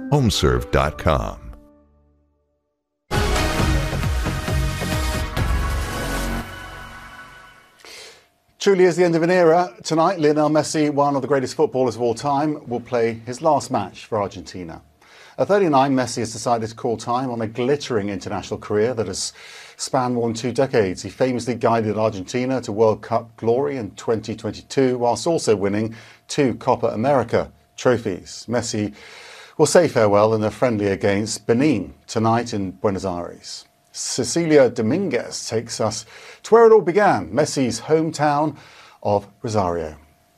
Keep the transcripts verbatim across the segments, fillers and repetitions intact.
homeserve dot com. Truly is the end of an era. Tonight, Lionel Messi, one of the greatest footballers of all time, will play his last match for Argentina. At thirty-nine, Messi has decided to call time on a glittering international career that has spanned more than two decades. He famously guided Argentina to World Cup glory in twenty twenty-two, whilst also winning two Copa America trophies. Messi will say farewell in a friendly against Benin tonight in Buenos Aires. Cecilia Dominguez takes us to where it all began, Messi's hometown of Rosario.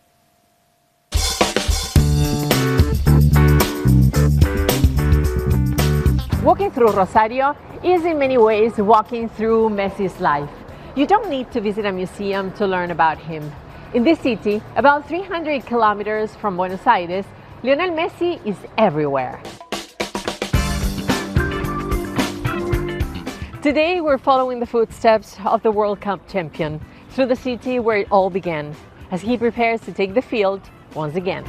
Walking through Rosario is in many ways walking through Messi's life. You don't need to visit a museum to learn about him. In this city, about three hundred kilometers from Buenos Aires, Lionel Messi is everywhere. Today, we're following the footsteps of the World Cup champion through the city where it all began, as he prepares to take the field once again.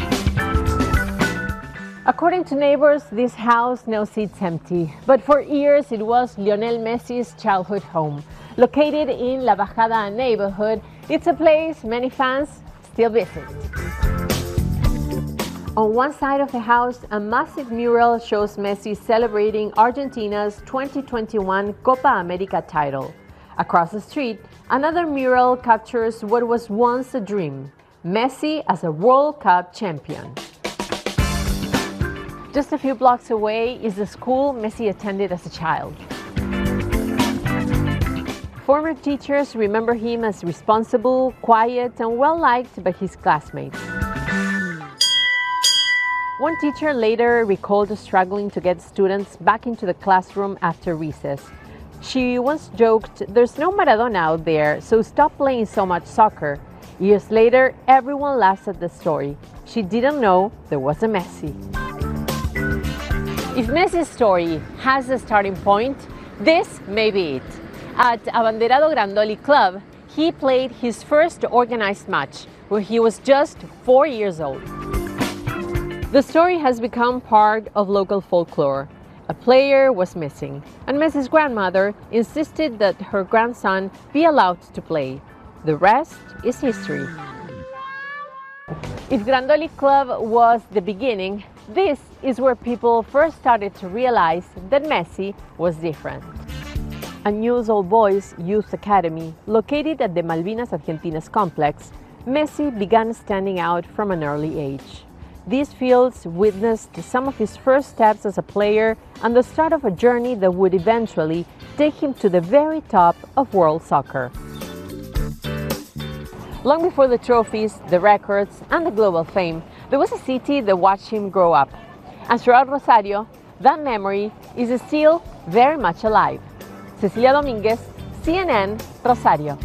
According to neighbors, this house now sits empty, but for years it was Lionel Messi's childhood home. Located in La Bajada neighborhood, it's a place many fans still visit. On one side of the house, a massive mural shows Messi celebrating Argentina's twenty twenty-one Copa America title. Across the street, another mural captures what was once a dream, Messi as a World Cup champion. Just a few blocks away is the school Messi attended as a child. Former teachers remember him as responsible, quiet, and well-liked by his classmates. One teacher later recalled struggling to get students back into the classroom after recess. She once joked, "There's no Maradona out there, so stop playing so much soccer." Years later, everyone laughs at the story. She didn't know there was a Messi. If Messi's story has a starting point, this may be it. At Abanderado Grandoli Club, he played his first organized match when he was just four years old. The story has become part of local folklore. A player was missing, and Messi's grandmother insisted that her grandson be allowed to play. The rest is history. If Grandoli Club was the beginning, this is where people first started to realize that Messi was different. A Newell's Old Boys Youth Academy, located at the Malvinas Argentinas complex, Messi began standing out from an early age. These fields witnessed some of his first steps as a player and the start of a journey that would eventually take him to the very top of world soccer. Long before the trophies, the records, and the global fame, there was a city that watched him grow up. And throughout Rosario, that memory is still very much alive. Cecilia Dominguez, C N N, Rosario.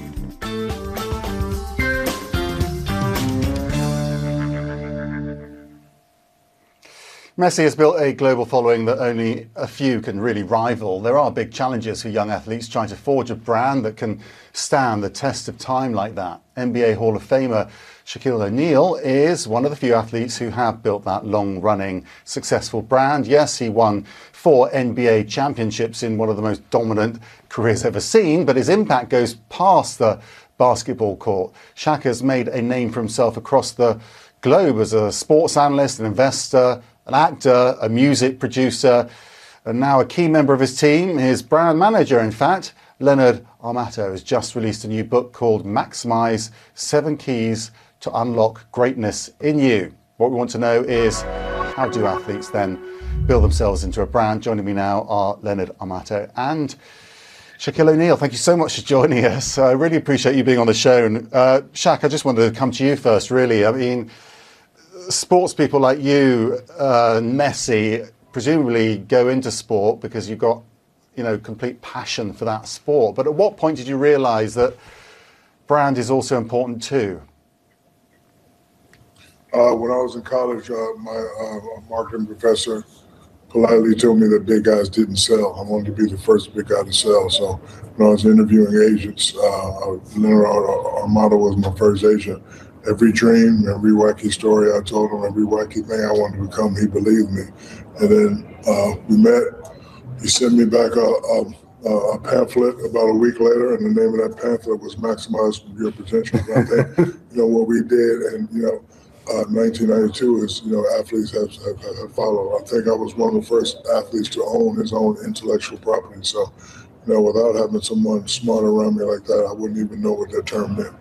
Messi has built a global following that only a few can really rival. There are big challenges for young athletes trying to forge a brand that can stand the test of time like that. N B A Hall of Famer Shaquille O'Neal is one of the few athletes who have built that long-running, successful brand. Yes, he won four N B A championships in one of the most dominant careers ever seen, but his impact goes past the basketball court. Shaq has made a name for himself across the globe as a sports analyst, an investor, an actor, a music producer, and now a key member of his team, his brand manager, in fact. Leonard Armato has just released a new book called Maximize, Seven Keys to Unlock Greatness in You. What we want to know is, how do athletes then build themselves into a brand? Joining me now are Leonard Armato and Shaquille O'Neal. Thank you so much for joining us. I really appreciate you being on the show. And uh, Shaq, I just wanted to come to you first, really. I mean, sports people like you, uh, Messi, presumably go into sport because you've got, you know, complete passion for that sport. But at what point did you realise that brand is also important too? Uh, when I was in college, uh, my uh, marketing professor politely told me that big guys didn't sell. I wanted to be the first big guy to sell. So when I was interviewing agents, uh, Leonard Armato was my first agent. every dream, every wacky story I told him, every wacky thing I wanted to become, he believed me. And then uh, we met. He sent me back a, a, a pamphlet about a week later, and the name of that pamphlet was "Maximize Your Potential." And I think, you know, what we did, and you know, uh, nineteen ninety-two is, you know, athletes have, have, have followed. I think I was one of the first athletes to own his own intellectual property. So, you know, without having someone smart around me like that, I wouldn't even know what that term meant.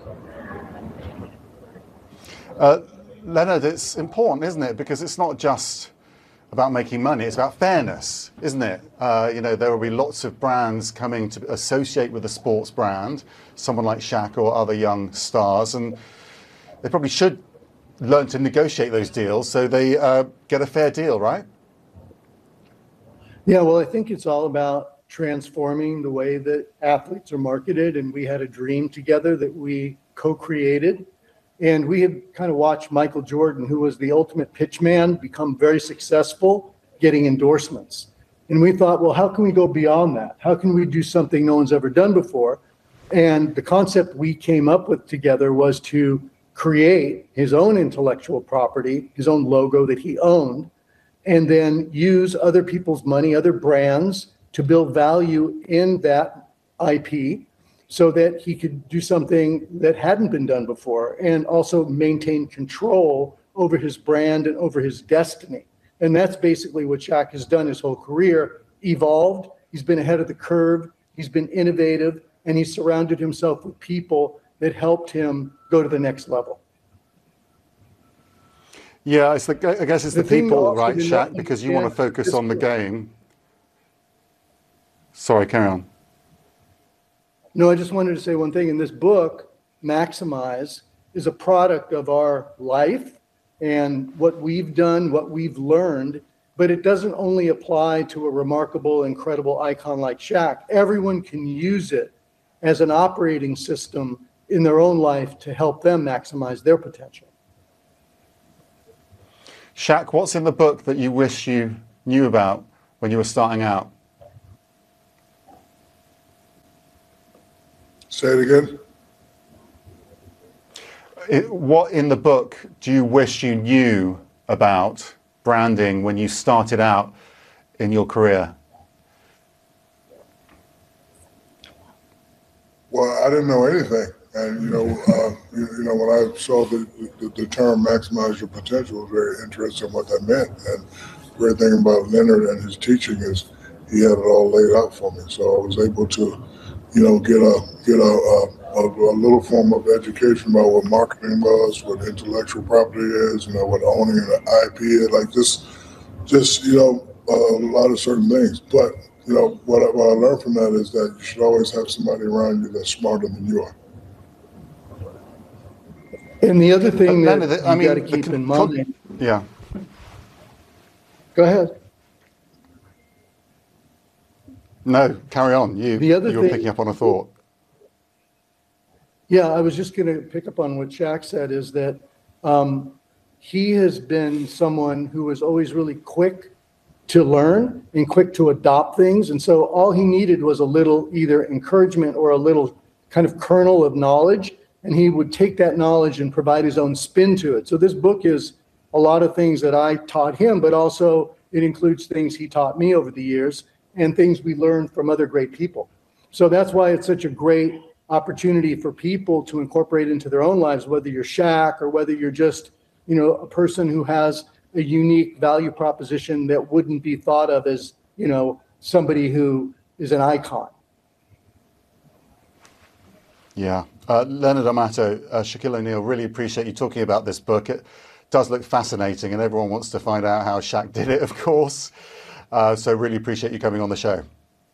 Uh, Leonard, it's important, isn't it? Because it's not just about making money, it's about fairness, isn't it? Uh, you know, there will be lots of brands coming to associate with a sports brand, someone like Shaq or other young stars, and they probably should learn to negotiate those deals so they uh, get a fair deal, right? Yeah, well, I think it's all about transforming the way that athletes are marketed, and we had a dream together that we co-created. And we had kind of watched Michael Jordan, who was the ultimate pitch man, become very successful getting endorsements. And we thought, well, how can we go beyond that? How can we do something no one's ever done before? And the concept we came up with together was to create his own intellectual property, his own logo that he owned, and then use other people's money, other brands, to build value in that I P, so that he could do something that hadn't been done before, and also maintain control over his brand and over his destiny. And that's basically what Shaq has done his whole career, evolved. He's been ahead of the curve. He's been innovative, and he's surrounded himself with people that helped him go to the next level. Yeah, it's the, I guess it's the, The thing people, also right, to Shaq, not because you want to understand focus is- on the game. Sorry, carry on. No, I just wanted to say one thing. In this book, Maximize is a product of our life and what we've done, what we've learned, but it doesn't only apply to a remarkable, incredible icon like Shaq. Everyone can use it as an operating system in their own life to help them maximize their potential. Shaq, what's in the book that you wish you knew about when you were starting out? Say it again. It, what in the book do you wish you knew about branding when you started out in your career? Well, I didn't know anything. And, you know, uh, you, you know, when I saw the, the, the term maximize your potential, it was very interesting what that meant. And the great thing about Leonard and his teaching is he had it all laid out for me. So I was able to, you know, get a get a, a, a little form of education about what marketing was, what intellectual property is, you know, what owning an I P is, like just, just you know, a lot of certain things. But, you know, what I, what I learned from that is that you should always have somebody around you that's smarter than you are. And the other thing But that none of the- you I mean, got to the keep con- in con- mind. Yeah. Go ahead. No, carry on. You, The other you were thing- picking up on a thought. Yeah, I was just going to pick up on what Shaq said, is that um, he has been someone who was always really quick to learn and quick to adopt things. And so all he needed was a little either encouragement or a little kind of kernel of knowledge, and he would take that knowledge and provide his own spin to it. So this book is a lot of things that I taught him, but also it includes things he taught me over the years and things we learned from other great people. So that's why it's such a great opportunity for people to incorporate into their own lives, whether you're Shaq or whether you're just, you know, a person who has a unique value proposition that wouldn't be thought of as, you know, somebody who is an icon. Yeah. Uh, Leonard Amato, uh, Shaquille O'Neal, really appreciate you talking about this book. It does look fascinating, and everyone wants to find out how Shaq did it, of course. Uh, so really appreciate you coming on the show.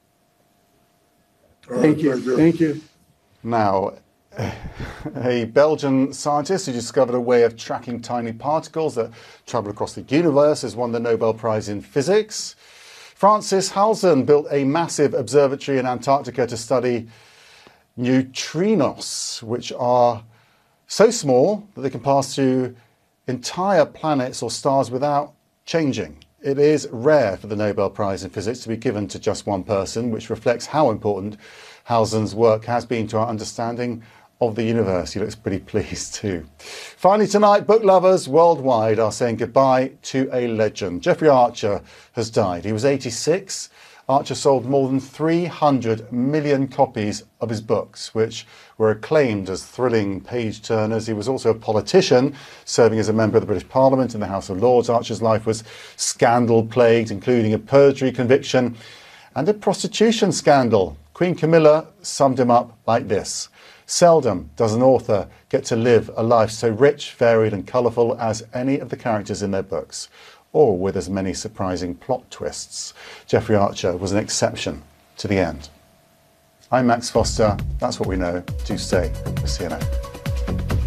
Thank you. Thank you. Now, a Belgian scientist who discovered a way of tracking tiny particles that travel across the universe has won the Nobel Prize in Physics. Francis Halzen built a massive observatory in Antarctica to study neutrinos, which are so small that they can pass through entire planets or stars without changing. It is rare for the Nobel Prize in Physics to be given to just one person, which reflects how important Halzen's work has been to our understanding of the universe. He looks pretty pleased too. Finally tonight, book lovers worldwide are saying goodbye to a legend. Jeffrey Archer has died. He was eighty-six. Archer sold more than three hundred million copies of his books, which were acclaimed as thrilling page-turners. He was also a politician, serving as a member of the British Parliament in the House of Lords. Archer's life was scandal-plagued, including a perjury conviction and a prostitution scandal. Queen Camilla summed him up like this: "Seldom does an author get to live a life so rich, varied and colourful as any of the characters in their books, or with as many surprising plot twists. Jeffrey Archer was an exception to the end." I'm Max Foster. That's what we know. Do stay with C N N.